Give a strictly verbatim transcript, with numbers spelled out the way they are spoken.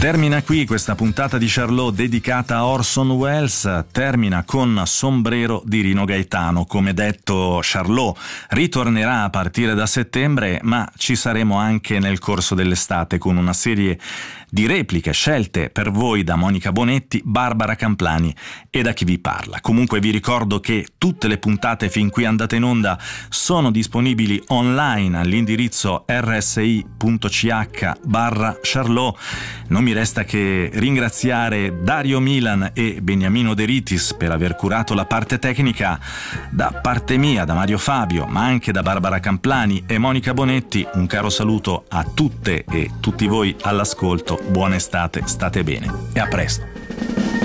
Termina qui questa puntata di Charlot dedicata a Orson Welles, termina con Sombrero di Rino Gaetano. Come detto, Charlot ritornerà a partire da settembre, ma ci saremo anche nel corso dell'estate con una serie di repliche scelte per voi da Monica Bonetti, Barbara Camplani e da chi vi parla. Comunque vi ricordo che tutte le puntate fin qui andate in onda sono disponibili online all'indirizzo rsi.ch barra Charlot. Non mi resta che ringraziare Dario Milan e Beniamino De Ritis per aver curato la parte tecnica. Da parte mia, da Mario Fabio, ma anche da Barbara Camplani e Monica Bonetti, un caro saluto a tutte e tutti voi all'ascolto. Buona estate, state bene e a presto.